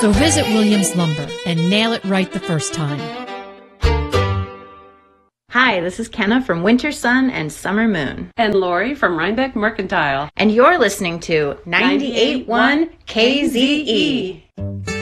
So visit Williams Lumber and nail it right the first time. Hi, this is Kenna from Winter Sun and Summer Moon. And Lori from Rhinebeck Mercantile. And you're listening to 98.1 KZE.